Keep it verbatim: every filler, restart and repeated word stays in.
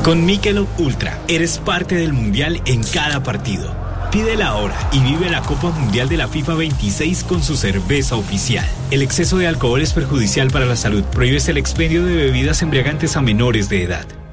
Con Michelob Ultra, eres parte del Mundial en cada partido. Pídela ahora y vive la Copa Mundial de la FIFA veintiséis con su cerveza oficial. El exceso de alcohol es perjudicial para la salud. Prohíbes el expendio de bebidas embriagantes a menores de edad.